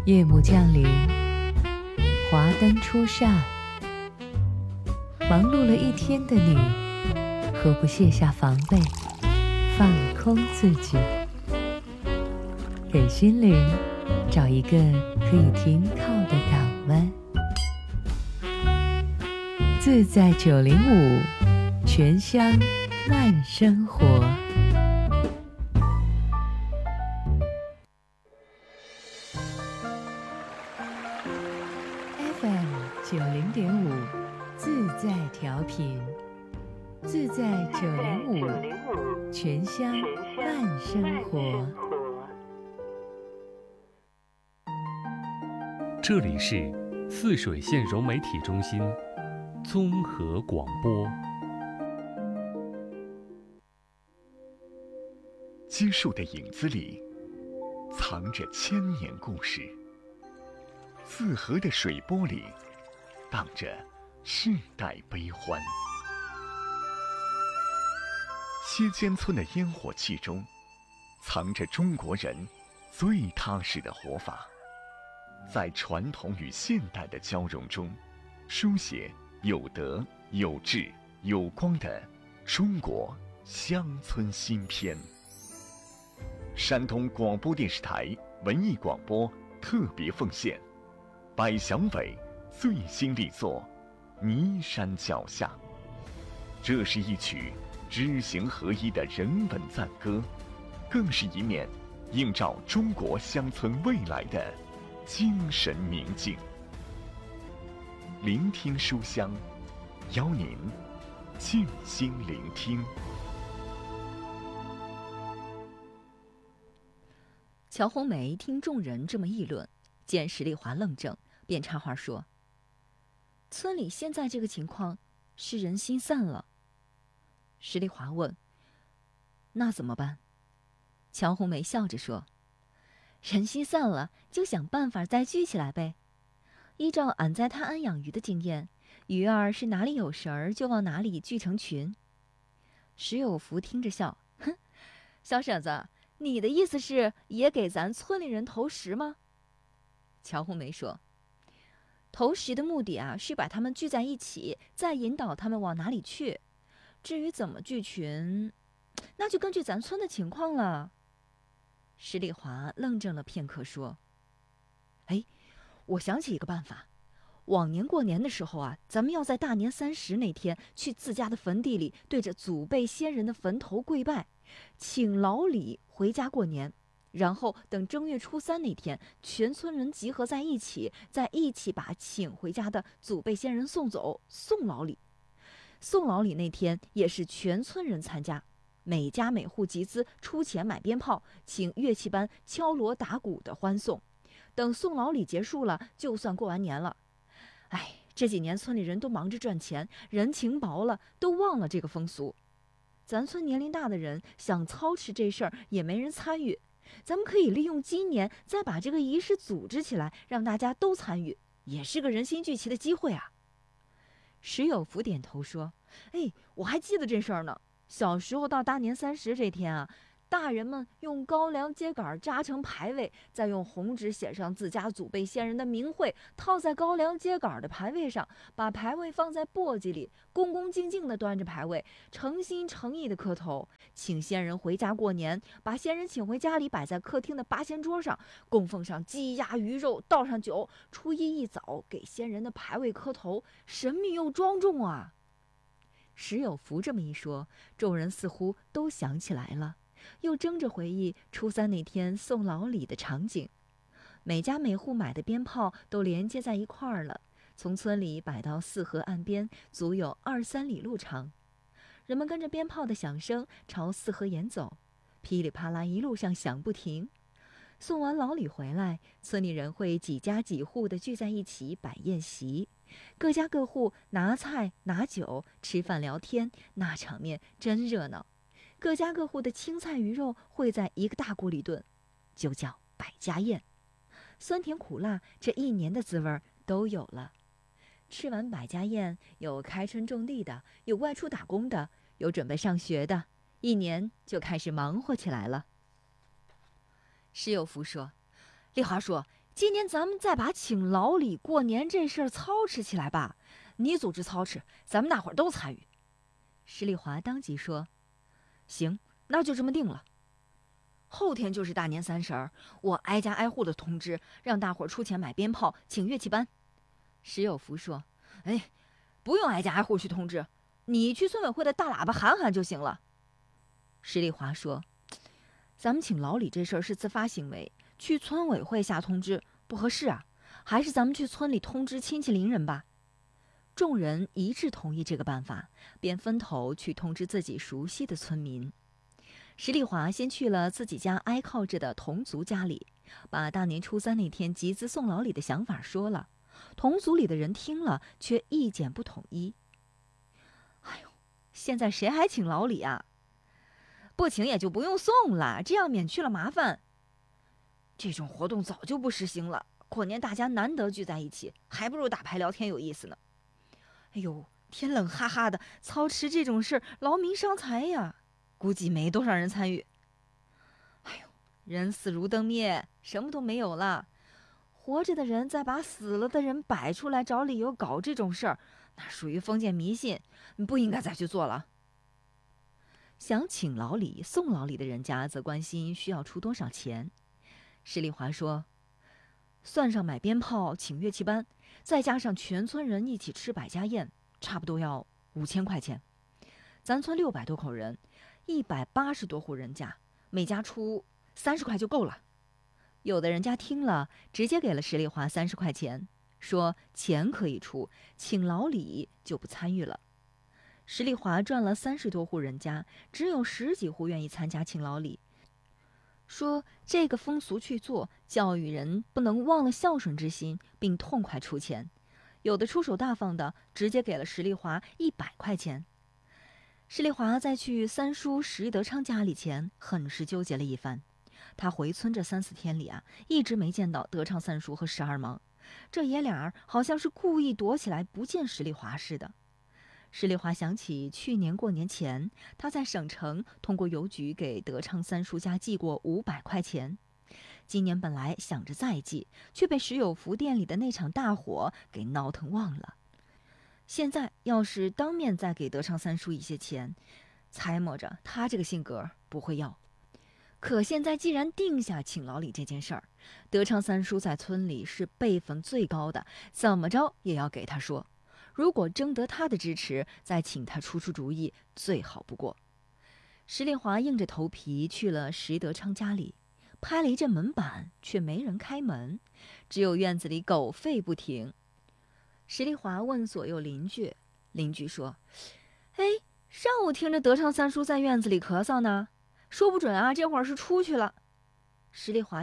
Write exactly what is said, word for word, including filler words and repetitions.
夜幕降临，华灯初上，忙碌了一天的你，何不卸下防备，放空自己，给心灵找一个可以停靠的港湾。自在九零五，全乡慢生活。F M 九零点五，自在调频，自在九零五，全乡慢生活。 这里是泗水县融媒体中心综合广播。 基树的影子里藏着千年故事，泗河的水波里荡着世代悲欢。歇间村的烟火气中藏着中国人最踏实的活法，在传统与现代的交融中，书写有德有志有光的中国乡村新篇。山东广播电视台文艺广播特别奉献百祥伟最新力作《泥山脚下》，这是一曲知行合一的人文赞歌，更是一面映照中国乡村未来的精神明镜。聆听书香，邀您静心聆听。 乔红梅听众人这么议论，见石丽华愣怔，便插话说：“村里现在这个情况，是人心散了。”石丽华问：“那怎么办？”乔红梅笑着说：“人心散了，就想办法再聚起来呗。依照俺在泰安养鱼的经验，鱼儿是哪里有食儿就往哪里聚成群。”石有福听着笑：“哼，小婶子，你的意思是也给咱村里人投食吗？”乔红梅说：“投食的目的啊，是把他们聚在一起，再引导他们往哪里去。至于怎么聚群，那就根据咱村的情况了。”石丽华愣怔了片刻，说：“哎，我想起一个办法。往年过年的时候啊，咱们要在大年三十那天去自家的坟地里，对着祖辈先人的坟头跪拜，请老李回家过年。然后等正月初三那天，全村人集合在一起，再一起把请回家的祖辈先人送走，送老李。送老李那天也是全村人参加，每家每户集资出钱买鞭炮，请乐器班敲锣打鼓的欢送。等送老李结束了，就算过完年了。哎，这几年村里人都忙着赚钱，人情薄了，都忘了这个风俗。咱村年龄大的人想操持这事儿，也没人参与。咱们可以利用今年再把这个仪式组织起来，让大家都参与，也是个人心聚齐的机会啊。”石有福点头说：“哎，我还记得这事儿呢。小时候到大年三十这天啊，大人们用高粱秸秆扎成牌位，再用红纸写上自家祖辈先人的名讳，套在高粱秸秆的牌位上，把牌位放在簸箕里，恭恭敬敬地端着牌位，诚心诚意地磕头，请先人回家过年，把先人请回家里，摆在客厅的八仙桌上，供奉上鸡鸭鱼肉，倒上酒，初一一早给先人的牌位磕头，神秘又庄重啊。”石有福这么一说，众人似乎都想起来了，又争着回忆初三那天送老李的场景。每家每户买的鞭炮都连接在一块儿了，从村里摆到泗河岸边，足有二三里路长。人们跟着鞭炮的响声朝泗河沿走，噼里啪啦一路上响不停。送完老李回来，村里人会几家几户的聚在一起摆宴席，各家各户拿菜拿酒吃饭聊天，那场面真热闹。各家各户的青菜鱼肉烩在一个大锅里炖，就叫百家宴。酸甜苦辣，这一年的滋味都有了。吃完百家宴，有开春种地的，有外出打工的，有准备上学的，一年就开始忙活起来了。石有福说：“丽华说， 今年咱们再把请老李过年这事儿操持起来吧，你组织操持，咱们大伙儿都参与。石丽华当即说：“行，那就这么定了。后天就是大年三十儿，我挨家挨户的通知，让大伙儿出钱买鞭炮，请乐器班。”石有福说：“哎，不用挨家挨户去通知，你去村委会的大喇叭喊喊就行了。”石丽华说：“咱们请老李这事儿是自发行为，去村委会下通知不合适啊，还是咱们去村里通知亲戚邻人吧。”众人一致同意这个办法，便分头去通知自己熟悉的村民。石丽华先去了自己家挨靠着的同族家里，把大年初三那天集资送老李的想法说了。同族里的人听了，却意见不统一。哎呦，现在谁还请老李啊？不请也就不用送了，这样免去了麻烦。这种活动早就不实行了，过年大家难得聚在一起，还不如打牌聊天有意思呢。哎呦，天冷哈哈的，操持这种事劳民伤财呀，估计没多少人参与。哎呦，人死如灯灭，什么都没有了。活着的人再把死了的人摆出来找理由搞这种事儿，那属于封建迷信，不应该再去做了。想请老李送老李的人家则关心需要出多少钱。石丽华说：“算上买鞭炮、请乐器班，再加上全村人一起吃百家宴，差不多要五千块钱。咱村六百多口人，一百八十多户人家，每家出三十块就够了。”有的人家听了，直接给了石丽华三十块钱，说钱可以出，请老李就不参与了。石丽华转了三十多户人家，只有十几户愿意参加请老李，说这个风俗去做，教育人不能忘了孝顺之心，并痛快出钱。有的出手大方的，直接给了石丽华一百块钱。石丽华在去三叔石德昌家里前，很是纠结了一番。他回村这三四天里啊，一直没见到德昌三叔和石二毛，这爷俩好像是故意躲起来不见石丽华似的。石丽华想起去年过年前，他在省城通过邮局给德昌三叔家寄过五百块钱。今年本来想着再寄，却被石有福店里的那场大火给闹腾忘了。现在要是当面再给德昌三叔一些钱，猜摸着他这个性格不会要。可现在既然定下请老李这件事儿，德昌三叔在村里是辈分最高的，怎么着也要给他说。如果征得他的支持，再请他出出主意，最好不过。石丽华硬着头皮去了石德昌家里，拍了一阵门板，却没人开门，只有院子里狗吠不停。石丽华问左右邻居，邻居说：“哎，上午听着德昌三叔在院子里咳嗽呢，说不准啊，这会儿是出去了。”石丽华